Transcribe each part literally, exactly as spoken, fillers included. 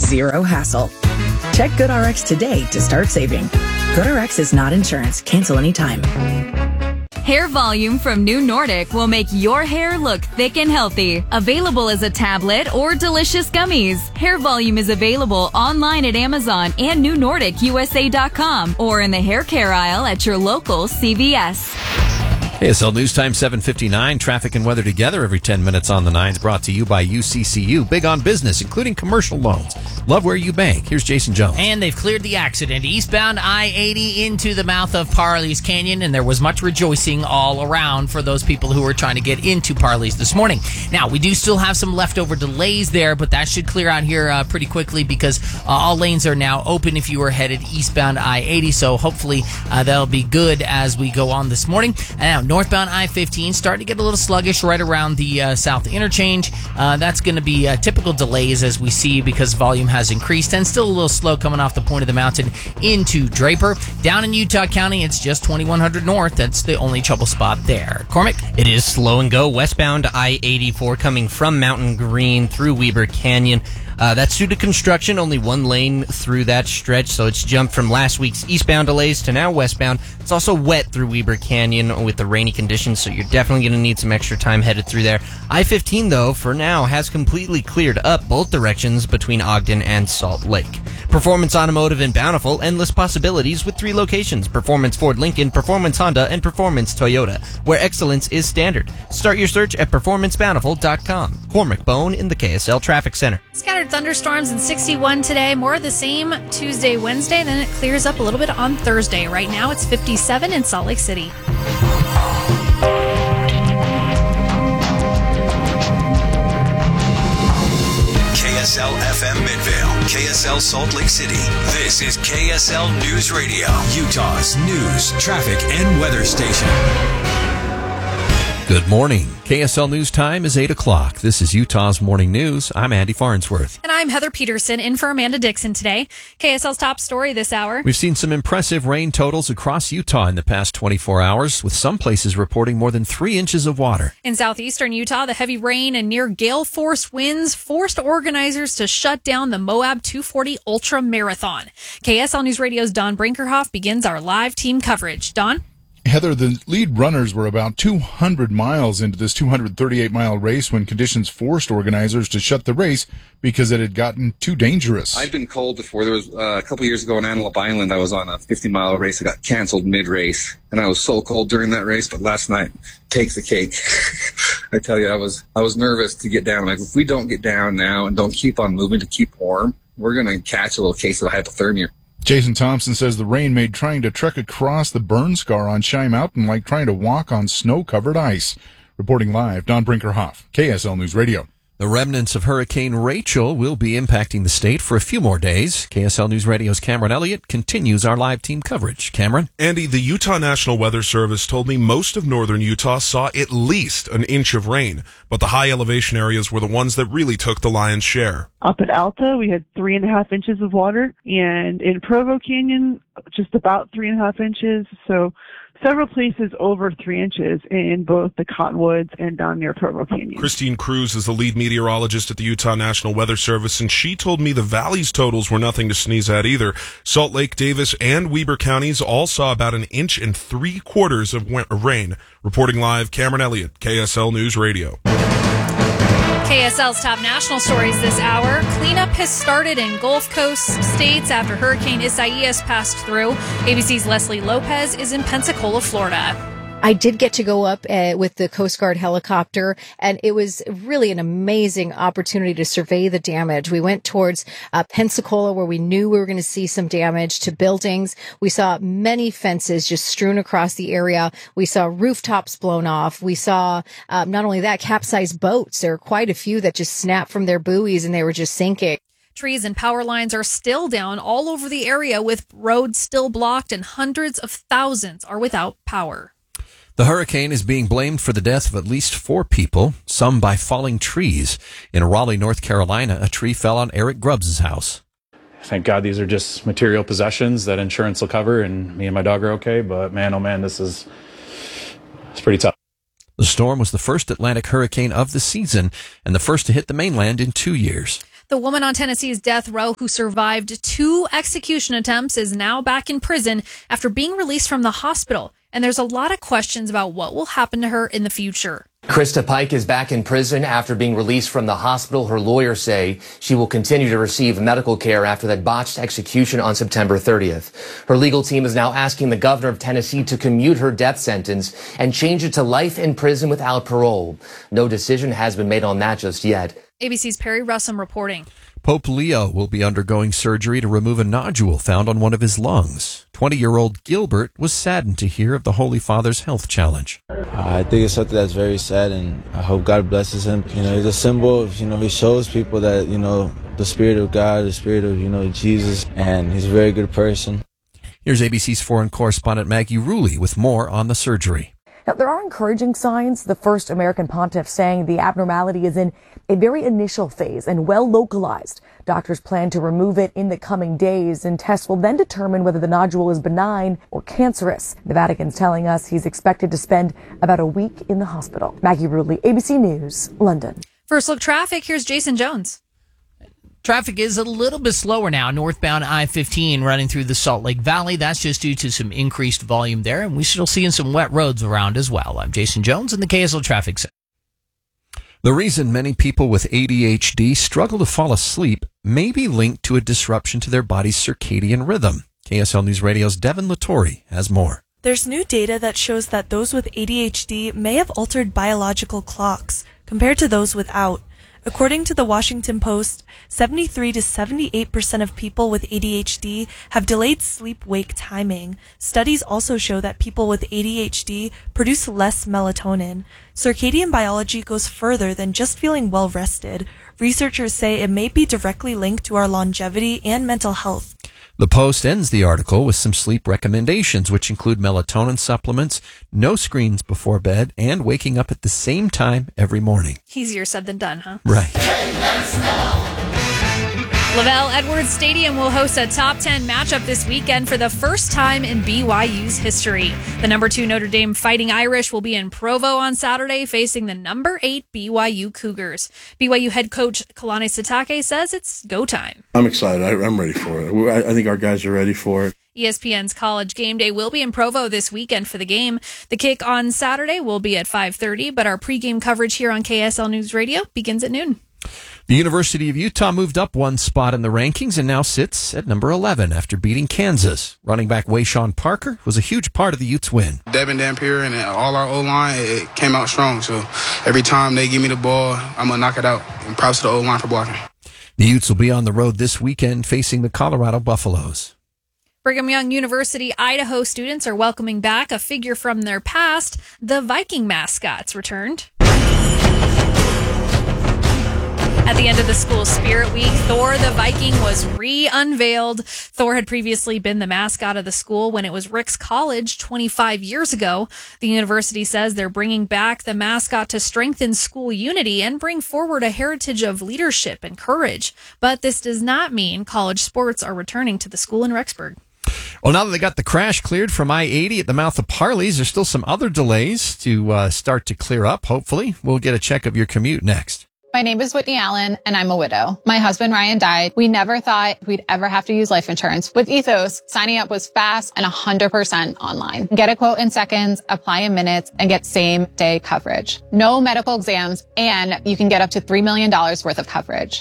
zero hassle. Check GoodRx today to start saving. GoodRx is not insurance. Cancel anytime. Hair Volume from New Nordic will make your hair look thick and healthy. Available as a tablet or delicious gummies. Hair Volume is available online at Amazon and new nordic u s a dot com or in the hair care aisle at your local C V S. K S L News Time seven fifty-nine. Traffic and weather together every ten minutes on the nines. Brought to you by U C C U. Big on business, including commercial loans. Love where you bank. Here's Jason Jones. And they've cleared the accident. Eastbound I eighty into the mouth of Parley's Canyon, and there was much rejoicing all around for those people who were trying to get into Parley's this morning. Now, we do still have some leftover delays there, but that should clear out here uh, pretty quickly because uh, all lanes are now open if you were headed eastbound I eighty, so hopefully uh, that'll be good as we go on this morning. And now, northbound I fifteen starting to get a little sluggish right around the uh, south interchange. Uh, that's going to be uh, typical delays as we see because volume has increased and still a little slow coming off the point of the mountain into Draper. Down in Utah County, it's just twenty-one hundred north. That's the only trouble spot there. Cormac? It is slow and go. Westbound I eighty-four coming from Mountain Green through Weber Canyon. Uh, that's due to construction, only one lane through that stretch, so it's jumped from last week's eastbound delays to now westbound. It's also wet through Weber Canyon with the rainy conditions, so you're definitely going to need some extra time headed through there. I fifteen, though, for now, has completely cleared up both directions between Ogden and Salt Lake. Performance Automotive in Bountiful, endless possibilities with three locations: Performance Ford Lincoln, Performance Honda, and Performance Toyota, where excellence is standard. Start your search at performance bountiful dot com. Cormac Bone in the K S L Traffic Center. Scattered thunderstorms and sixty-one today. More of the same Tuesday, Wednesday. Then it clears up a little bit on Thursday. Right now it's fifty-seven in Salt Lake City. K S L F M Midvale, K S L Salt Lake City. This is K S L News Radio, Utah's news, traffic, and weather station. Good morning. K S L News Time is eight o'clock. This is Utah's Morning News. I'm Andy Farnsworth. And I'm Heather Peterson, in for Amanda Dixon today. K S L's top story this hour. We've seen some impressive rain totals across Utah in the past twenty-four hours, with some places reporting more than three inches of water. In southeastern Utah, the heavy rain and near gale-force winds forced organizers to shut down the Moab two forty Ultra Marathon. K S L News Radio's Don Brinkerhoff begins our live team coverage. Don? Heather, the lead runners were about two hundred miles into this two hundred thirty-eight mile race when conditions forced organizers to shut the race because it had gotten too dangerous. I've been cold before. There was uh, a couple years ago in Antelope Island, I was on a fifty mile race that got canceled mid-race, and I was so cold during that race, but last night, takes the cake. I tell you, I was I was nervous to get down. Like, if we don't get down now and don't keep on moving to keep warm, we're going to catch a little case of hypothermia. Jason Thompson says the rain made trying to trek across the burn scar on Shy Mountain like trying to walk on snow-covered ice. Reporting live, Don Brinkerhoff, K S L News Radio. The remnants of Hurricane Rachel will be impacting the state for a few more days. K S L News Radio's Cameron Elliott continues our live team coverage. Cameron? Andy, the Utah National Weather Service told me most of northern Utah saw at least an inch of rain, but the high elevation areas were the ones that really took the lion's share. Up at Alta, we had three and a half inches of water, and in Provo Canyon, just about three and a half inches. So several places over three inches in both the Cottonwoods and down near Provo Canyon. Christine Cruz is the lead meteorologist at the Utah National Weather Service, and she told me the valley's totals were nothing to sneeze at either. Salt Lake, Davis, and Weber counties all saw about an inch and three quarters of rain. Reporting live, Cameron Elliott, K S L News Radio. K S L's top national stories this hour. Cleanup has started in Gulf Coast states after Hurricane Isaias passed through. A B C's Leslie Lopez is in Pensacola, Florida. I did get to go up uh, with the Coast Guard helicopter, and it was really an amazing opportunity to survey the damage. We went towards uh, Pensacola, where we knew we were going to see some damage to buildings. We saw many fences just strewn across the area. We saw rooftops blown off. We saw um, not only that, capsized boats. There were quite a few that just snapped from their buoys and they were just sinking. Trees and power lines are still down all over the area, with roads still blocked, and hundreds of thousands are without power. The hurricane is being blamed for the death of at least four people, some by falling trees. In Raleigh, North Carolina, a tree fell on Eric Grubbs' house. Thank God these are just material possessions that insurance will cover, and me and my dog are okay. But man, oh man, this is it's pretty tough. The storm was the first Atlantic hurricane of the season and the first to hit the mainland in two years. The woman on Tennessee's death row who survived two execution attempts is now back in prison after being released from the hospital. And there's a lot of questions about what will happen to her in the future. Krista Pike is back in prison after being released from the hospital. Her lawyers say she will continue to receive medical care after that botched execution on September thirtieth. Her legal team is now asking the governor of Tennessee to commute her death sentence and change it to life in prison without parole. No decision has been made on that just yet. A B C's Perry Russum reporting. Pope Leo will be undergoing surgery to remove a nodule found on one of his lungs. twenty-year-old Gilbert was saddened to hear of the Holy Father's health challenge. I think it's something that's very sad, and I hope God blesses him. You know, he's a symbol of, you know, he shows people that, you know, the Spirit of God, the Spirit of, you know, Jesus, and he's a very good person. Here's A B C's foreign correspondent Maggie Rulli with more on the surgery. Now, there are encouraging signs. The first American pontiff saying the abnormality is in a very initial phase and well localized. Doctors plan to remove it in the coming days, and tests will then determine whether the nodule is benign or cancerous. The Vatican's telling us he's expected to spend about a week in the hospital. Maggie Rulli, A B C News, London. First look traffic. Here's Jason Jones. Traffic is a little bit slower now, northbound I fifteen running through the Salt Lake Valley. That's just due to some increased volume there, and we're still seeing some wet roads around as well. I'm Jason Jones in the K S L Traffic Center. The reason many people with A D H D struggle to fall asleep may be linked to a disruption to their body's circadian rhythm. K S L News Radio's Devin Lattori has more. There's new data that shows that those with A D H D may have altered biological clocks compared to those without. According to the Washington Post, seventy-three to seventy-eight percent of people with A D H D have delayed sleep-wake timing. Studies also show that people with A D H D produce less melatonin. Circadian biology goes further than just feeling well-rested. Researchers say it may be directly linked to our longevity and mental health. The Post ends the article with some sleep recommendations, which include melatonin supplements, no screens before bed, and waking up at the same time every morning. Easier said than done, huh? Right. LaVell Edwards Stadium will host a top ten matchup this weekend for the first time in B Y U's history. The number two Notre Dame Fighting Irish will be in Provo on Saturday, facing the number eight B Y U Cougars. B Y U head coach Kalani Sitake says it's go time. I'm excited. I, I'm ready for it. I, I think our guys are ready for it. E S P N's College Game Day will be in Provo this weekend for the game. The kick on Saturday will be at five thirty, but our pregame coverage here on K S L News Radio begins at noon. The University of Utah moved up one spot in the rankings and now sits at number eleven after beating Kansas. Running back Wayshawn Parker was a huge part of the Utes' win. Devin Dampier and all our O-line, it came out strong. So every time they give me the ball, I'm going to knock it out. And props to the O-line for blocking. The Utes will be on the road this weekend facing the Colorado Buffaloes. Brigham Young University Idaho students are welcoming back a figure from their past. The Viking mascots returned. At the end of the school Spirit Week, Thor the Viking was re-unveiled. Thor had previously been the mascot of the school when it was Rick's College twenty-five years ago. The university says they're bringing back the mascot to strengthen school unity and bring forward a heritage of leadership and courage. But this does not mean college sports are returning to the school in Rexburg. Well, now that they got the crash cleared from I eighty at the mouth of Parley's, there's still some other delays to uh, start to clear up. Hopefully, we'll get a check of your commute next. My name is Whitney Allen, and I'm a widow. My husband, Ryan, died. We never thought we'd ever have to use life insurance. With Ethos, signing up was fast and one hundred percent online. Get a quote in seconds, apply in minutes, and get same-day coverage. No medical exams, and you can get up to three million dollars worth of coverage.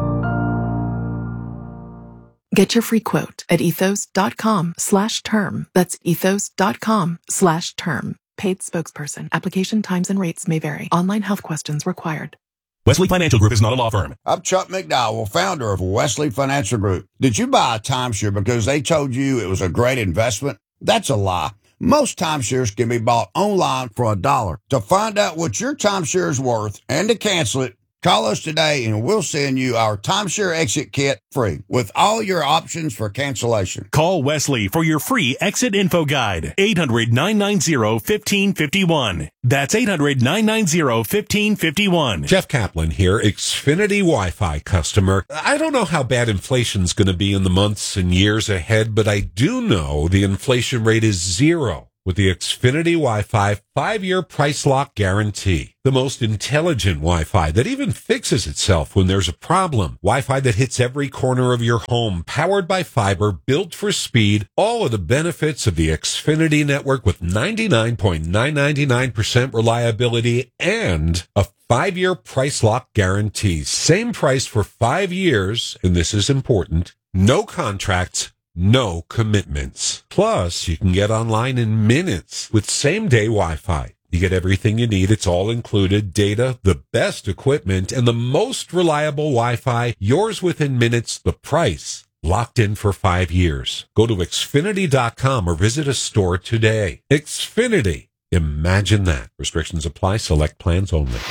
Get your free quote at ethos.com slash term. That's ethos.com slash term. Paid spokesperson. Application times and rates may vary. Online health questions required. Wesley Financial Group is not a law firm. I'm Chuck McDowell, founder of Wesley Financial Group. Did you buy a timeshare because they told you it was a great investment? That's a lie. Most timeshares can be bought online for a dollar. To find out what your timeshare is worth and to cancel it, call us today and we'll send you our timeshare exit kit free with all your options for cancellation. Call Wesley for your free exit info guide. eight hundred, nine nine zero, one five five one. That's eight hundred, nine nine zero, one five five one. Jeff Kaplan here, Xfinity Wi-Fi customer. I don't know how bad inflation's going to be in the months and years ahead, but I do know the inflation rate is zero. with the Xfinity Wi-Fi five-year price lock guarantee. The most intelligent Wi-Fi that even fixes itself when there's a problem. Wi-Fi that hits every corner of your home, powered by fiber, built for speed. All of the benefits of the Xfinity network with ninety-nine point nine nine nine percent reliability and a five-year price lock guarantee. Same price for five years, and this is important, no contracts, no commitments. Plus, you can get online in minutes with same-day Wi-Fi. You get everything you need. It's all included. Data, the best equipment, and the most reliable Wi-Fi. Yours within minutes. The price locked in for five years. Go to Xfinity dot com or visit a store today. Xfinity. Imagine that. Restrictions apply. Select plans only.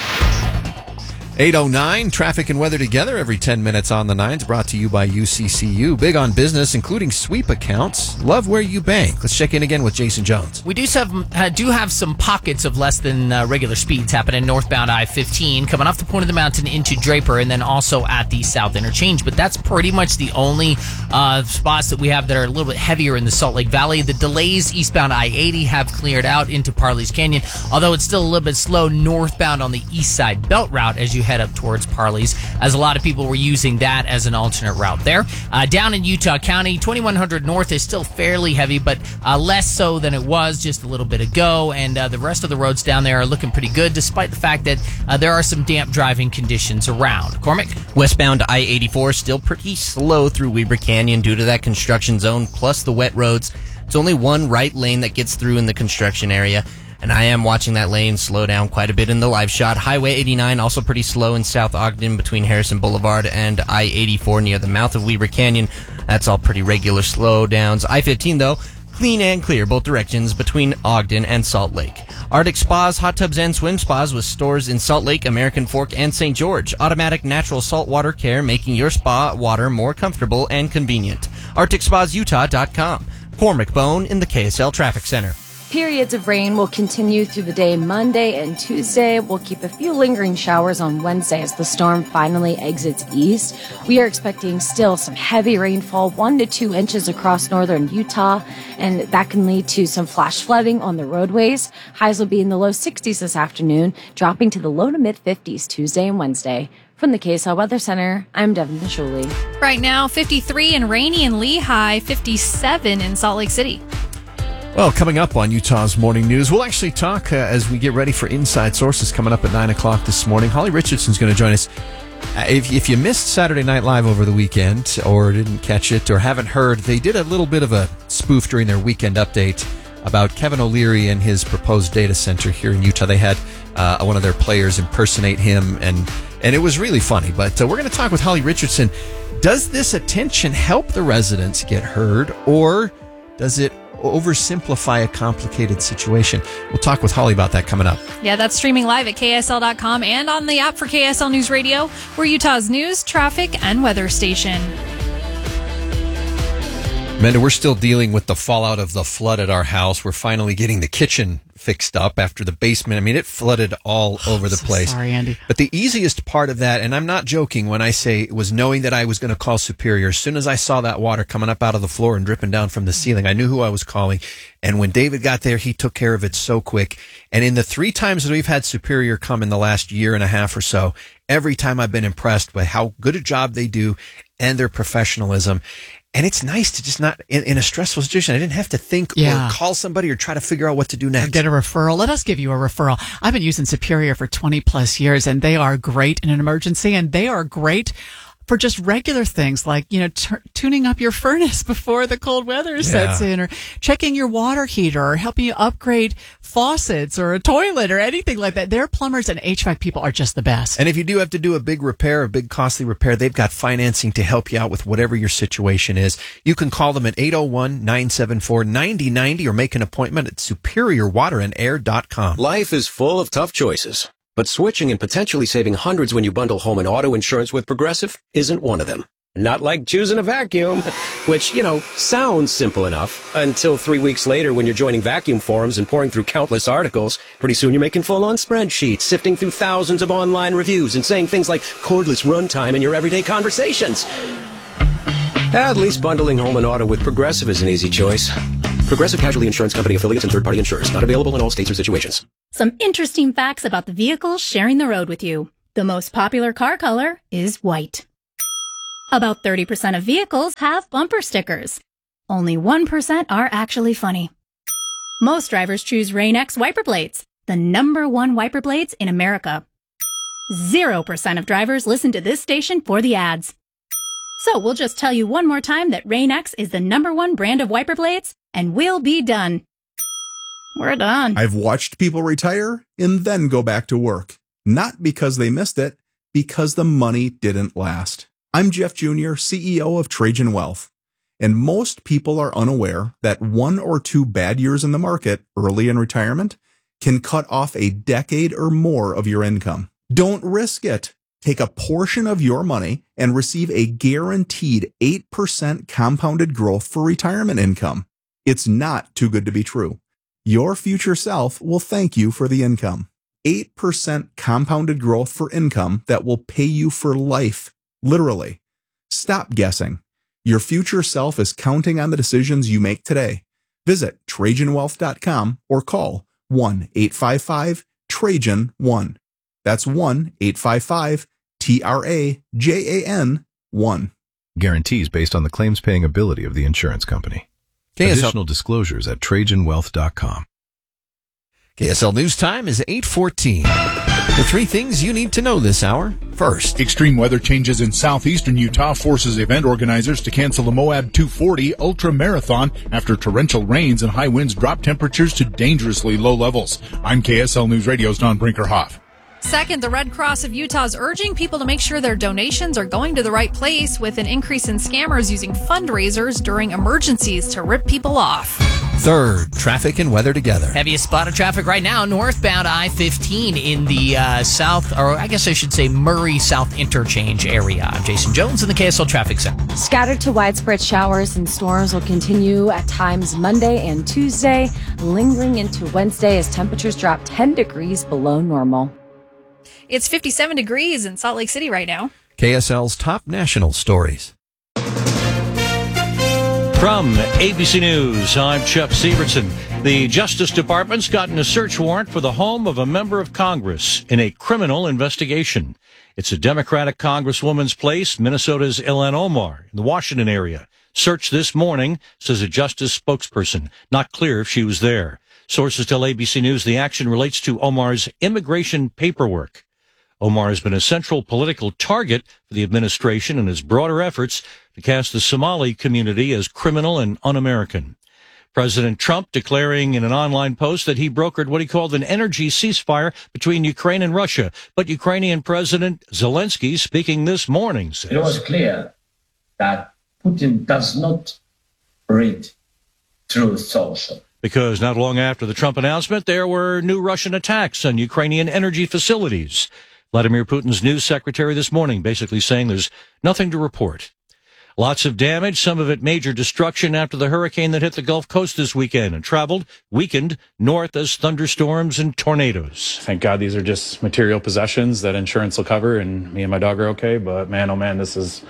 eight oh nine, traffic and weather together every ten minutes on the nines, brought to you by U C C U. Big on business, including sweep accounts. Love where you bank. Let's check in again with Jason Jones. We do have, uh, do have some pockets of less than uh, regular speeds happening northbound I fifteen, coming off the point of the mountain into Draper, and then also at the South Interchange. But that's pretty much the only uh, spots that we have that are a little bit heavier in the Salt Lake Valley. The delays eastbound I eighty have cleared out into Parley's Canyon, although it's still a little bit slow northbound on the east side belt route as you head up towards Parley's, as a lot of people were using that as an alternate route there. Uh, down in Utah County, twenty-one hundred north is still fairly heavy, but uh, less so than it was just a little bit ago, and uh, the rest of the roads down there are looking pretty good, despite the fact that uh, there are some damp driving conditions around. Cormac? Westbound I eighty-four still pretty slow through Weber Canyon due to that construction zone, plus the wet roads. It's only one right lane that gets through in the construction area, and I am watching that lane slow down quite a bit in the live shot. Highway eighty-nine also pretty slow in South Ogden between Harrison Boulevard and I eighty-four near the mouth of Weber Canyon. That's all pretty regular slowdowns. I fifteen, though, clean and clear both directions between Ogden and Salt Lake. Arctic Spas, hot tubs, and swim spas with stores in Salt Lake, American Fork, and Saint George. Automatic natural saltwater care, making your spa water more comfortable and convenient. Arctic Spas Utah dot com. Cormac Bone in the K S L Traffic Center. Periods of rain will continue through the day Monday and Tuesday. We'll keep a few lingering showers on Wednesday as the storm finally exits east. We are expecting still some heavy rainfall, one to two inches across northern Utah, and that can lead to some flash flooding on the roadways. Highs will be in the low sixties this afternoon, dropping to the low to mid fifties Tuesday and Wednesday. From the K S L Weather Center, I'm Devin Mishuli. Right now, fifty-three and rainy in Lehigh, fifty-seven in Salt Lake City. Well, coming up on Utah's Morning News, we'll actually talk uh, as we get ready for Inside Sources coming up at nine o'clock this morning. Holly Richardson's going to join us. Uh, if, if you missed Saturday Night Live over the weekend or didn't catch it or haven't heard, they did a little bit of a spoof during their weekend update about Kevin O'Leary and his proposed data center here in Utah. They had uh, one of their players impersonate him, and, and it was really funny. But uh, we're going to talk with Holly Richardson. Does this attention help the residents get heard, or does it oversimplify a complicated situation? We'll talk with Holly about that coming up. Yeah, that's streaming live at K S L dot com and on the app for K S L News Radio. We're Utah's news, traffic, and weather station. Amanda, we're still dealing with the fallout of the flood at our house. We're finally getting the kitchen fixed up after the basement. I mean, it flooded all over the so place. Sorry, Andy. But the easiest part of that, and I'm not joking when I say it, was knowing that I was going to call Superior. As soon as I saw that water coming up out of the floor and dripping down from the ceiling, I knew who I was calling. And when David got there, he took care of it so quick. And in the three times that we've had Superior come in the last year and a half or so, every time I've been impressed by how good a job they do and their professionalism. And it's nice to just not, in, in a stressful situation, I didn't have to think Yeah. or call somebody or try to figure out what to do next. Get a referral. Let us give you a referral. I've been using Superior for twenty plus years, and they are great in an emergency, and they are great for just regular things like, you know, t- tuning up your furnace before the cold weather sets Yeah. in, or checking your water heater, or helping you upgrade faucets or a toilet or anything like that. Their plumbers and H V A C people are just the best. And if you do have to do a big repair, a big costly repair, they've got financing to help you out with whatever your situation is. You can call them at eight oh one, nine seven four, nine oh nine oh or make an appointment at superior water and air dot com. Life is full of tough choices, but switching and potentially saving hundreds when you bundle home and auto insurance with Progressive isn't one of them. Not like choosing a vacuum, which, you know, sounds simple enough until three weeks later when you're joining vacuum forums and pouring through countless articles. Pretty soon you're making full-on spreadsheets, sifting through thousands of online reviews and saying things like cordless runtime in your everyday conversations. At least bundling home and auto with Progressive is an easy choice. Progressive Casualty Insurance Company affiliates and third-party insurers. Not available in all states or situations. Some interesting facts about the vehicles sharing the road with you. The most popular car color is white. About thirty percent of vehicles have bumper stickers. Only one percent are actually funny. Most drivers choose Rain-X wiper blades, the number one wiper blades in America. Zero percent of drivers listen to this station for the ads. So we'll just tell you one more time that Rain-X is the number one brand of wiper blades, and we'll be done. We're done. I've watched people retire and then go back to work. Not because they missed it, because the money didn't last. I'm Jeff Junior, C E O of Trajan Wealth. And most people are unaware that one or two bad years in the market early in retirement can cut off a decade or more of your income. Don't risk it. Take a portion of your money and receive a guaranteed eight percent compounded growth for retirement income. It's not too good to be true. Your future self will thank you for the income. eight percent compounded growth for income that will pay you for life. Literally. Stop guessing. Your future self is counting on the decisions you make today. Visit Trajan Wealth dot com or call one eight five five Trajan one. That's one eight five five T R A J A N one. Guarantees based on the claims paying ability of the insurance company. K S L Additional disclosures at Trajan Wealth dot com. K S L News Time is eight fourteen. The three things you need to know this hour. First, extreme weather changes in southeastern Utah forces event organizers to cancel the Moab two forty Ultra Marathon after torrential rains and high winds drop temperatures to dangerously low levels. I'm K S L News Radio's Don Brinkerhoff. Second, the Red Cross of Utah is urging people to make sure their donations are going to the right place, with an increase in scammers using fundraisers during emergencies to rip people off. Third, traffic and weather together. Heaviest spot of traffic right now, northbound I fifteen in the uh, south, or I guess I should say Murray South Interchange area. I'm Jason Jones in the K S L Traffic Center. Scattered to widespread showers and storms will continue at times Monday and Tuesday, lingering into Wednesday as temperatures drop ten degrees below normal. It's fifty-seven degrees in Salt Lake City right now. K S L's top national stories. From A B C News, I'm Chuck Sievertson. The Justice Department's gotten a search warrant for the home of a member of Congress in a criminal investigation. It's a Democratic Congresswoman's place, Minnesota's Ilhan Omar, in the Washington area. Searched this morning, says a Justice spokesperson. Not clear if she was there. Sources tell A B C News the action relates to Omar's immigration paperwork. Omar has been a central political target for the administration and his broader efforts to cast the Somali community as criminal and un-American. President Trump declaring in an online post that he brokered what he called an energy ceasefire between Ukraine and Russia. But Ukrainian President Zelensky, speaking this morning, says it was clear that Putin does not read Truth Social. Because not long after the Trump announcement, there were new Russian attacks on Ukrainian energy facilities. Vladimir Putin's news secretary this morning basically saying there's nothing to report. Lots of damage, some of it major destruction after the hurricane that hit the Gulf Coast this weekend and traveled, weakened north as thunderstorms and tornadoes. Thank God these are just material possessions that insurance will cover, and me and my dog are okay. But man, oh man, this is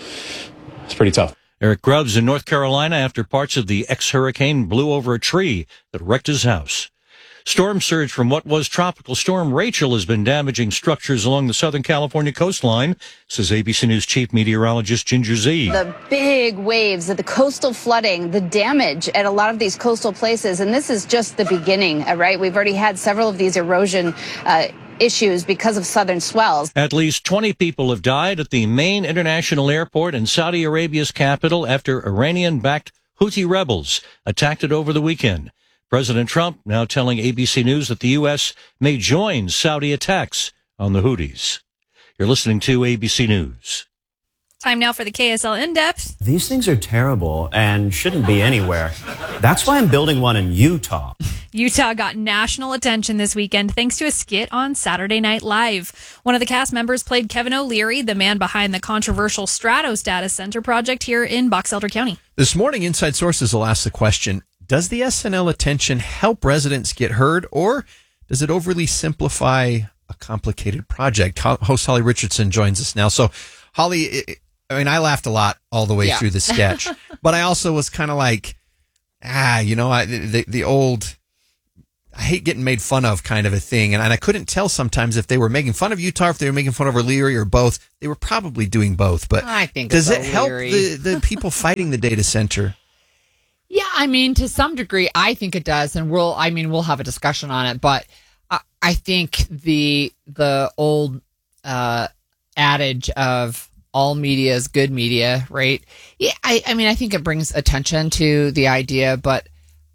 it's pretty tough. Eric Grubbs in North Carolina after parts of the ex-hurricane blew over a tree that wrecked his house. Storm surge from what was Tropical Storm Rachel has been damaging structures along the Southern California coastline, says A B C News chief meteorologist Ginger Zee. The big waves, the coastal flooding, the damage at a lot of these coastal places, and this is just the beginning, right? We've already had several of these erosion uh, issues because of southern swells. At least twenty people have died at the main international airport in Saudi Arabia's capital after Iranian-backed Houthi rebels attacked it over the weekend. President Trump now telling A B C News that the U S may join Saudi attacks on the Houthis. You're listening to A B C News. Time now for the K S L In-Depth. These things are terrible and shouldn't be anywhere. That's why I'm building one in Utah. Utah got national attention this weekend thanks to a skit on Saturday Night Live. One of the cast members played Kevin O'Leary, the man behind the controversial Stratos Data Center project here in Box Elder County. This morning, Inside Sources will ask the question, does the S N L attention help residents get heard, or does it overly simplify a complicated project? Host Holly Richardson joins us now. So, Holly, I mean, I laughed a lot all the way yeah. through the sketch, but I also was kind of like, ah, you know, I, the the old, I hate getting made fun of kind of a thing. And, and I couldn't tell sometimes if they were making fun of Utah, if they were making fun of O'Leary or both. They were probably doing both. But I think does it's it help O'Leary. the, the people fighting the data center? Yeah, I mean, to some degree, I think it does. And we'll, I mean, we'll have a discussion on it. But I, I think the, the old uh, adage of all media is good media, right? Yeah, I, I mean, I think it brings attention to the idea, but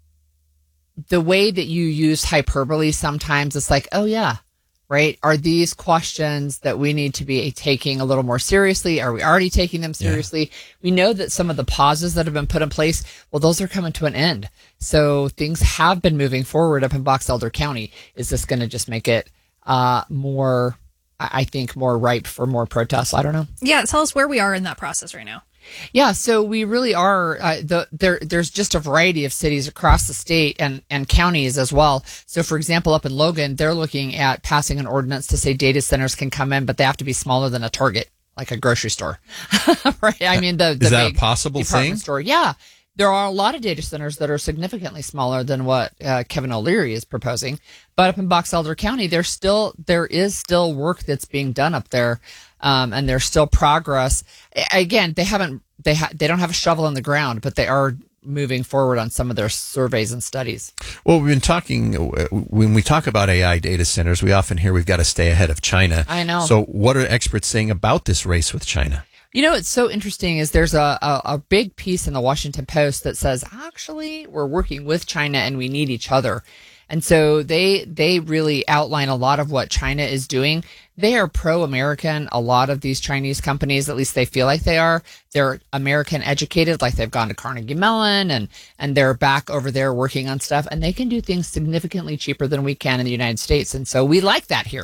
the way that you use hyperbole sometimes, it's like, oh yeah, right? Are these questions that we need to be taking a little more seriously? Are we already taking them seriously? Yeah. We know that some of the pauses that have been put in place, well, those are coming to an end. So things have been moving forward up in Box Elder County. Is this going to just make it uh, more, I think, more ripe for more protests? I don't know. Yeah, tell us where we are in that process right now. Yeah, so we really are. Uh, the, there, there's just a variety of cities across the state and, and counties as well. So, for example, up in Logan, they're looking at passing an ordinance to say data centers can come in, but they have to be smaller than a Target, like a grocery store. Right? I mean, the, the is that big a possible department thing? Store. Yeah. There are a lot of data centers that are significantly smaller than what uh, Kevin O'Leary is proposing. But up in Box Elder County, there's still there is still work that's being done up there, um, and there's still progress. Again, they haven't they ha- they don't have a shovel in the ground, but they are moving forward on some of their surveys and studies. Well, we've been talking when we talk about A I data centers, we often hear we've got to stay ahead of China. I know. So, what are experts saying about this race with China? You know, what's so interesting is there's a, a, a big piece in the Washington Post that says, actually, we're working with China and we need each other. And so they they really outline a lot of what China is doing. They are pro-American. A lot of these Chinese companies, at least they feel like they are. They're American educated, like they've gone to Carnegie Mellon and, and they're back over there working on stuff. And they can do things significantly cheaper than we can in the United States. And so we like that here.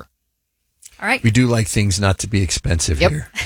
All right. We do like things not to be expensive yep. here.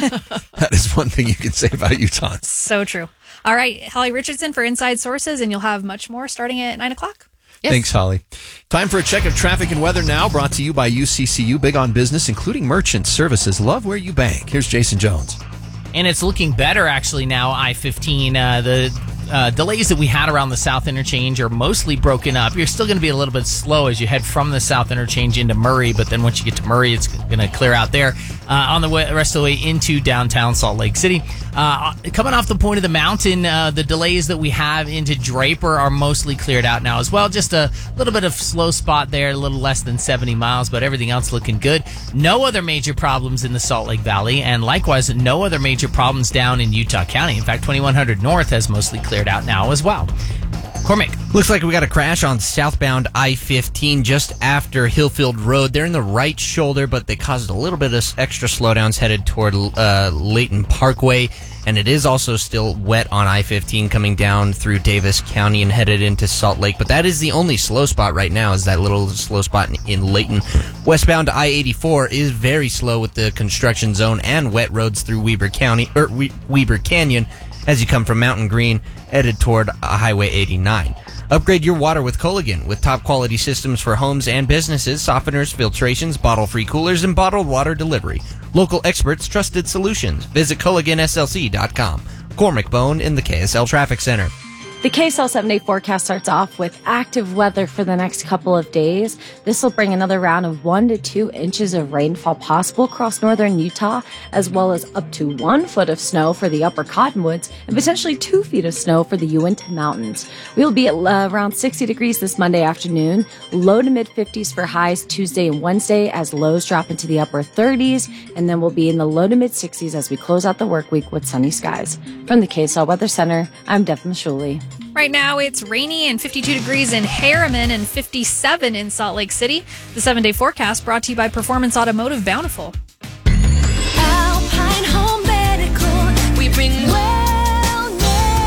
That is one thing you can say about Utah. So true. All right. Holly Richardson for Inside Sources, and you'll have much more starting at nine o'clock. Yes. Thanks, Holly. Time for a check of traffic and weather now, brought to you by U C C U, big on business, including merchant services. Love where you bank. Here's Jason Jones. And it's looking better, actually, now, I fifteen. Uh, the uh, delays that we had around the South Interchange are mostly broken up. You're still going to be a little bit slow as you head from the South Interchange into Murray, but then once you get to Murray, it's going to clear out there. Uh, on the way, rest of the way into downtown Salt Lake City. Uh, coming off the point of the mountain, uh, the delays that we have into Draper are mostly cleared out now as well. Just a little bit of slow spot there, a little less than seventy miles, but everything else looking good. No other major problems in the Salt Lake Valley, and likewise, no other major problems down in Utah County. In fact, twenty-one hundred North has mostly cleared out now as well. Cormac. Looks like we got a crash on southbound I fifteen just after Hillfield Road. They're in the right shoulder, but they caused a little bit of extra slowdowns headed toward uh, Layton Parkway. And it is also still wet on I fifteen coming down through Davis County and headed into Salt Lake. But that is the only slow spot right now, is that little slow spot in, in Layton. Westbound I eighty-four is very slow with the construction zone and wet roads through Weber County, or we- Weber Canyon as you come from Mountain Green headed toward Highway eighty-nine. Upgrade your water with Culligan with top quality systems for homes and businesses, softeners, filtrations, bottle-free coolers, and bottled water delivery. Local experts, trusted solutions. Visit Culligan S L C dot com. Cormac Bone in the K S L Traffic Center. The K S L seven-day forecast starts off with active weather for the next couple of days. This will bring another round of one to two inches of rainfall possible across northern Utah, as well as up to one foot of snow for the upper Cottonwoods and potentially two feet of snow for the Uinta Mountains. We'll be at uh, around sixty degrees this Monday afternoon, low to mid fifties for highs Tuesday and Wednesday as lows drop into the upper thirties, and then we'll be in the low to mid sixties as we close out the work week with sunny skies. From the K S L Weather Center, I'm Devin Mashuli. Right now, it's rainy and fifty-two degrees in Harriman and fifty-seven in Salt Lake City. The seven-day forecast brought to you by Performance Automotive Bountiful. Alpine Home Medical, we bring wellness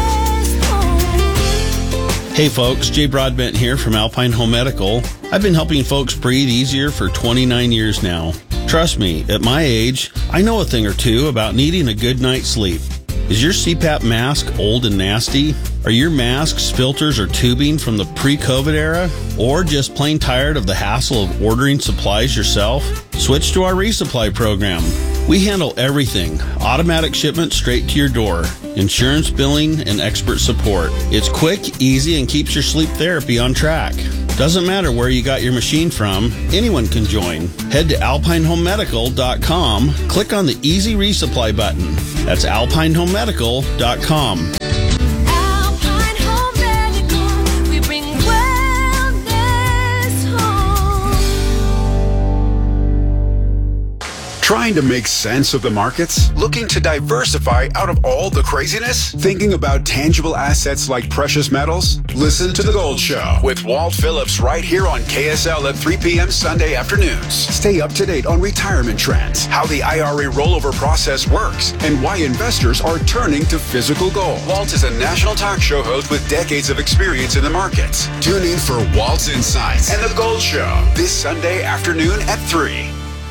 home. Hey folks, Jay Broadbent here from Alpine Home Medical. I've been helping folks breathe easier for twenty-nine years now. Trust me, at my age, I know a thing or two about needing a good night's sleep. Is your C PAP mask old and nasty? Are your masks, filters, or tubing from the pre-COVID era? Or just plain tired of the hassle of ordering supplies yourself? Switch to our resupply program. We handle everything. Automatic shipment straight to your door. Insurance billing and expert support. It's quick, easy, and keeps your sleep therapy on track. Doesn't matter where you got your machine from, anyone can join. Head to alpine home medical dot com, click on the Easy Resupply button. That's alpine home medical dot com. Alpine Home Medical, we bring wellness home. Trying to make sense of the markets? Looking to diversify out of all the craziness? Thinking about tangible assets like precious metals? Listen to The Gold Show with Walt Phillips right here on K S L at three p.m. Sunday afternoons. Stay up to date on retirement trends, how the I R A rollover process works, and why investors are turning to physical gold. Walt is a national talk show host with decades of experience in the markets. Tune in for Walt's Insights and The Gold Show this Sunday afternoon at three.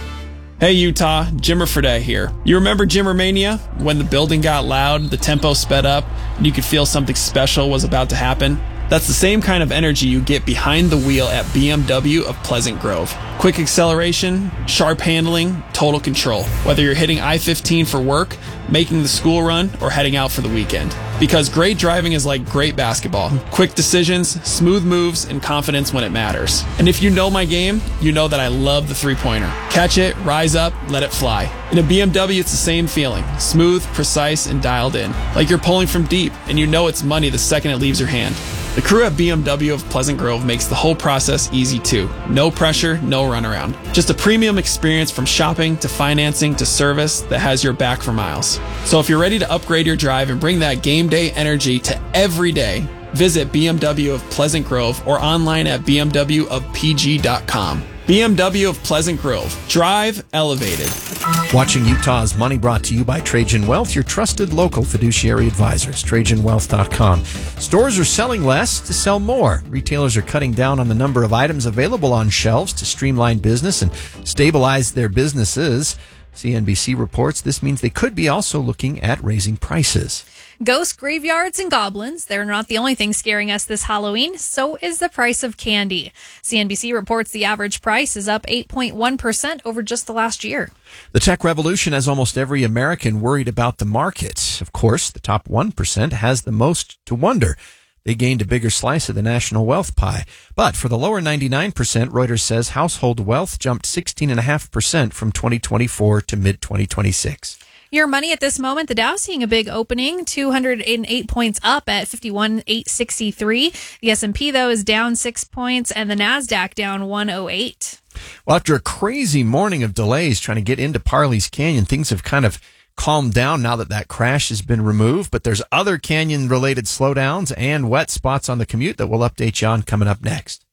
Hey Utah, Jimmer Fredette here. You remember Jimmermania? When the building got loud, the tempo sped up, and you could feel something special was about to happen? That's the same kind of energy you get behind the wheel at B M W of Pleasant Grove. Quick acceleration, sharp handling, total control. Whether you're hitting I fifteen for work, making the school run, or heading out for the weekend. Because great driving is like great basketball. Quick decisions, smooth moves, and confidence when it matters. And if you know my game, you know that I love the three-pointer. Catch it, rise up, let it fly. In a B M W, it's the same feeling. Smooth, precise, and dialed in. Like you're pulling from deep, and you know it's money the second it leaves your hand. The crew at B M W of Pleasant Grove makes the whole process easy too. No pressure, no runaround. Just a premium experience from shopping to financing to service that has your back for miles. So if you're ready to upgrade your drive and bring that game day energy to every day, visit B M W of Pleasant Grove or online at b m w of p g dot com. B M W of Pleasant Grove. Drive elevated. Watching Utah's Money, brought to you by Trajan Wealth, your trusted local fiduciary advisors. trajan wealth dot com. Stores are selling less to sell more. Retailers are cutting down on the number of items available on shelves to streamline business and stabilize their businesses. C N B C reports this means they could be also looking at raising prices. Ghosts, graveyards, and goblins, they're not the only thing scaring us this Halloween. So is the price of candy. C N B C reports the average price is up eight point one percent over just the last year. The tech revolution has almost every American worried about the market. Of course, the top one percent has the most to wonder. They gained a bigger slice of the national wealth pie. But for the lower ninety-nine percent, Reuters says household wealth jumped sixteen point five percent from twenty twenty-four to mid twenty twenty-six. Your money at this moment, the Dow seeing a big opening, two hundred eight points up at fifty-one thousand eight hundred sixty-three. The S and P, though, is down six points, and the NASDAQ down one oh eight. Well, after a crazy morning of delays trying to get into Parley's Canyon, things have kind of calmed down now that that crash has been removed. But there's other canyon-related slowdowns and wet spots on the commute that we'll update you on coming up next.